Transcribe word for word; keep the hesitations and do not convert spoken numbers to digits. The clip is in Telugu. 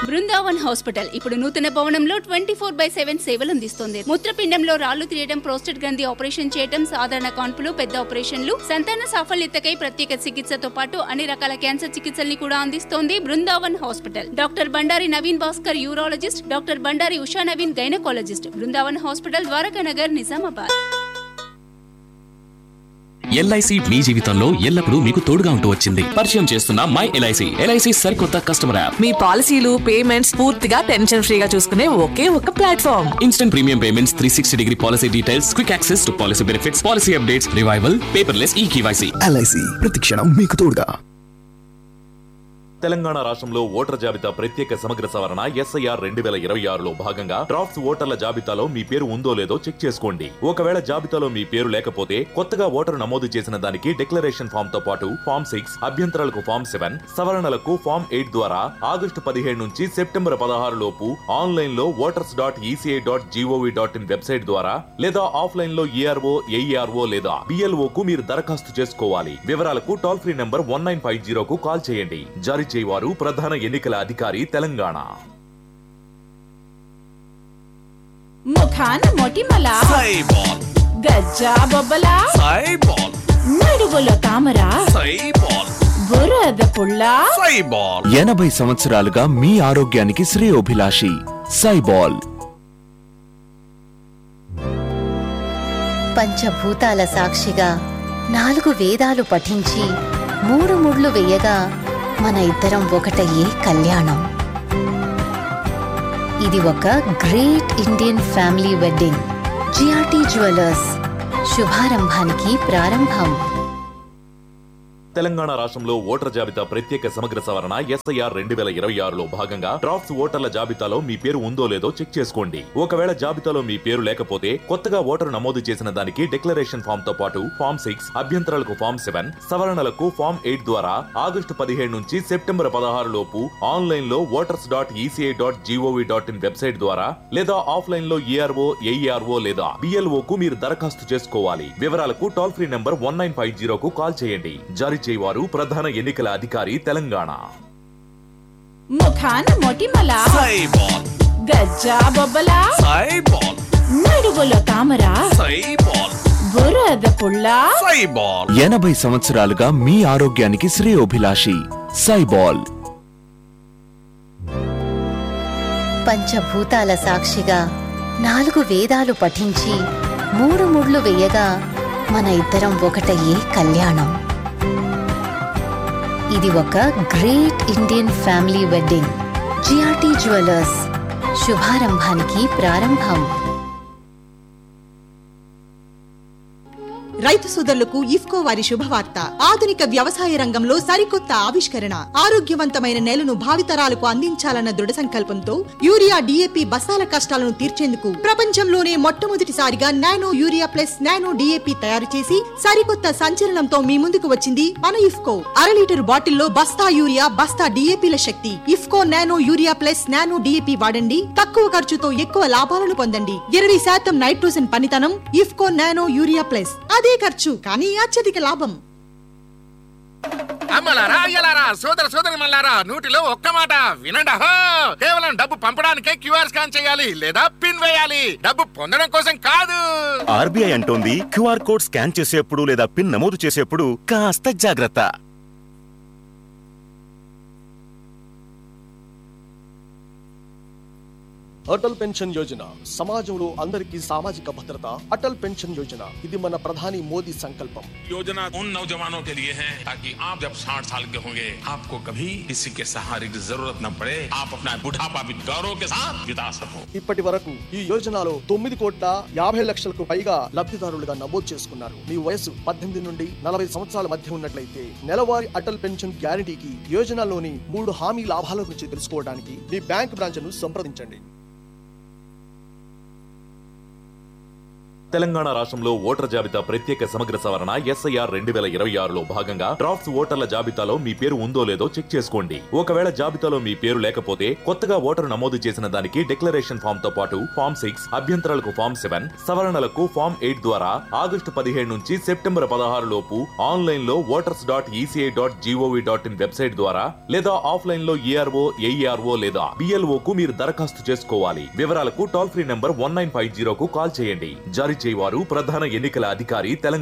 బృందావన్ హాస్పిటల్ ఇప్పుడు నూతన భవనంలో ట్వంటీ ఫోర్ బై సెవెన్ సేవలు అందిస్తుంది. మూత్రపిండంలో రాళ్లు తీయడం, ప్రోస్టేట్ గ్రంథి ఆపరేషన్ చేయడం, సాధారణ కాన్పులు, పెద్ద ఆపరేషన్లు, సంతాన సాఫల్యతకై ప్రత్యేక చికిత్సతో పాటు అన్ని రకాల క్యాన్సర్ చికిత్సల్ని కూడా అందిస్తోంది Brindavan hospital. Doctor Bandari Naveen Bhaskar urologist, doctor Bandari Usha Naveen gynaecologist. Brindavan hospital, Dwaraka Nagar, Nizamabad. LIC మీ జీవితంలో ఎల్లప్పుడూ మీకు తోడుగా ఉంటూ వచ్చింది. పరిచయం చేస్తున్న మై ఎల్ఐసి. ఎల్ఐసి సరికొత్త కస్టమర్ యాప్. మీ పాలసీలు, పేమెంట్స్ పూర్తిగా టెన్షన్ ఫ్రీగా చూసుకునే ఒకే ఒక platform. Instant premium payments, three sixty degree policy details, quick access to policy benefits, policy updates, revival, paperless ఈ కేవైసీ. ఎల్ఐసి ప్రతిక్షణం మీకు తోడుగా. తెలంగాణ రాష్ట్రంలో ఓటర్ జాబితా ప్రత్యేక సమగ్ర సవరణ ఎస్ఐఆర్ రెండు వేల ఇరవై ఆరులో భాగంగా డ్రాఫ్ట్స్ ఓటర్ల జాబితాలో మీ పేరు ఉందో లేదో చెక్ చేసుకోండి. ఒకవేళ జాబితాలో మీ పేరు లేకపోతే కొత్తగా ఓటరు నమోదు చేసిన దానికి డిక్లరేషన్ ఫామ్ తో పాటు ఫామ్ సిక్స్, అభ్యంతరాలకు ఫామ్ సెవెన్, సవరణలకు ఫామ్ ఎయిట్ ద్వారా ఆగస్టు పదిహేడు నుంచి సెప్టెంబర్ పదహారు లోపు ఆన్లైన్ లో voters dot ECI dot GOV dot in website ద్వారా లేదా ఆఫ్లైన్ లో ఈఆర్ఓ, ఏఈఆర్ఓ లేదా బిఎల్ఓ కు మీరు దరఖాస్తు చేసుకోవాలి. వివరాలకు toll free number one nine five జీరోకు call చేయండి. జారీ చేయవారు ప్రధాన ఎన్నికల అధికారి తెలంగాణ. ముఖాన మొటిమల సైబాల్, గజ్జా బొబ్బల సైబాల్, నడువులో తామర సైబాల్, బురద పుల్ల సైబాల్. ఎనభై సంవత్సరాలుగా మీ ఆరోగ్యానికి శ్రేయోభిలాషి సైబాల్. పంచభూతాల సాక్షిగా నాలుగు వేదాలు పఠించి మూడు ముళ్ళు వేయగా మన ఇద్దరం ఒకటయ్యే కళ్యాణం. ఇది ఒక great Indian family wedding. GRT jewellers, శుభారంభానికి ప్రారంభం. తెలంగాణ రాష్ట్రంలో ఓటర్ జాబితా ప్రత్యేక సమగ్ర సవరణ ఎస్ఐఆర్ రెండు వేల ఇరవై ఆరులో భాగంగా డ్రాఫ్ట్స్ ఓటర్ల జాబితాలో మీ పేరు ఉందో లేదో చెక్ చేసుకోండి. ఒకవేళ జాబితాలో మీ పేరు లేకపోతే కొత్తగా ఓటరు నమోదు చేసిన దానికి డిక్లరేషన్ ఫామ్ తో పాటు ఫామ్ సిక్స్, అభ్యంతరాలకు ఫామ్ సెవెన్, సవరణలకు ఫామ్ ఎయిట్ ద్వారా ఆగస్టు పదిహేడు నుంచి సెప్టెంబర్ పదహారు లోపు ఆన్లైన్ లో voters dot ECI dot GOV dot in website ద్వారా లేదా ఆఫ్లైన్ లో ఈఆర్ఓ, ఏఈఆర్ఓ లేదా బిఎల్ఓ కు మీరు దరఖాస్తు చేసుకోవాలి. వివరాలకు toll free number one nine five జీరోకు call చేయండి. జారీ చేయవారు ప్రధాన ఎన్నికల అధికారి తెలంగాణ. ముఖాన మొటిమల సైబాల్, గజ్జా బొబ్బల సైబాల్, నడువులో తామర సైబాల్, బురద పుల్ల సైబాల్. ఎనభై సంవత్సరాలుగా మీ ఆరోగ్యానికి శ్రేయోభిలాషి సైబాల్. పంచభూతాల సాక్షిగా నాలుగు వేదాలు పఠించి మూడు ముళ్ళు వేయగా మన ఇద్దరం ఒకటయ్యే కళ్యాణం. ఇది ఒక great Indian family wedding. GRT jewellers, శుభారంభానికి ప్రారంభం. రైతు సోదరులకు ఇఫ్కో వారి శుభవార్త. ఆధునిక వ్యవసాయ రంగంలో సరికొత్త ఆవిష్కరణ, ఆరోగ్యవంతమైన నేలను భావితరాలకు అందించాలన్న దృఢ సంకల్పంతో యూరియా, డిఏపి బస్తాల కష్టాలను తీర్చేందుకు ప్రపంచంలోనే మొట్టమొదటిసారిగా nano urea plus nano DAP తయారు చేసి సరికొత్త సంచలనంతో మీ ముందుకు వచ్చింది మన ఇఫ్కో. అర లీటర్ బాటిల్లో బస్తా యూరియా, బస్తా డిఏపిల శక్తి. IFFCO nano urea plus nano DAP వాడండి. తక్కువ ఖర్చుతో ఎక్కువ లాభాలను పొందండి. ఇరవై శాతం నైట్రోజన్ పనితనం. IFFCO nano urea plus. అదే ఖర్చు కానీ అత్యధిక లాభం. అమ్మలారా, అయ్యలారా, సోదర సోదరి మల్లారా, నూటిలో ఒక్క మాట వినండి. కేవలం డబ్బు పంపడానికే క్యూఆర్ స్కాన్ చేయాలి లేదా పిన్ వేయాలి. డబ్బు పొందడం కోసం కాదు. ఆర్బీఐ అంటోంది క్యూఆర్ కోడ్ స్కాన్ చేసేప్పుడు లేదా పిన్ నమోదు చేసేప్పుడు కాస్త జాగ్రత్త. అటల్ పెన్షన్ యోజన సమాజంలో అందరికీ సామాజిక భద్రత. అటల్ పెన్షన్ యోజన ఇది మన ప్రధాని మోదీ సంకల్పం. योजना उन नौजवानों के लिए है ताकि आप जब साठ साल के होंगे आपको कभी किसी के सहारे की जरूरत न पड़े. आप अपना बुढ़ापा भी गौरव के साथ बिता सको. ఇప్పటి వరకు ఈ యోజనలో తొమ్మిది కోట్ల యాభై లక్షలకు పైగా లబ్ధిదారులుగా నమోదు చేసుకున్నారు. మీ వయసు పద్దెనిమిది నుండి నలభై సంవత్సరాల మధ్య ఉన్నట్లయితే నెలవారీ అటల్ పెన్షన్ గ్యారంటీకి యోజనలోని మూడు హామీ లాభాల గురించి తెలుసుకోవడానికి మీ బ్యాంక్ బ్రాంచ్ ను సంప్రదించండి. తెలంగాణ రాష్ట్రంలో ఓటర్ జాబితా ప్రత్యేక సమగ్ర సవరణ ఎస్ఐఆర్ రెండు వేల ఇరవై ఆరులో భాగంగా డ్రాఫ్ట్స్ ఓటర్ల జాబితాలో మీ పేరు ఉందో లేదో చెక్ చేసుకోండి. ఒకవేళ జాబితాలో మీ పేరు లేకపోతే కొత్తగా ఓటరు నమోదు చేసిన దానికి డిక్లరేషన్ ఫామ్ తో పాటు ఫామ్ సిక్స్ అభ్యంతరాలకు ఫామ్ సెవెన్ సవరణలకు ఫామ్ ఎయిట్ ద్వారా ఆగస్టు పదిహేడు నుంచి సెప్టెంబర్ పదహారు లోపు ఆన్లైన్ లో voters dot ECI dot GOV dot in website ద్వారా లేదా ఆఫ్లైన్ లో ఈఆర్ఓ ఏఈఆర్ఓ లేదా బిఎల్ఓ కు మీరు దరఖాస్తు చేసుకోవాలి. వివరాలకు toll free number one nine five zero కు కాల్ చేయండి. జారీ చేయవారు ప్రధాన ఎన్నికల అధికారి తెలంగాణ.